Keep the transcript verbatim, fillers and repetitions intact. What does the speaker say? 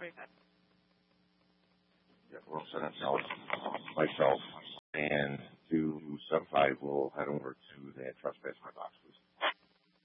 very good. Yeah, we're all set up. Myself and two sub five will head over to the trespass box.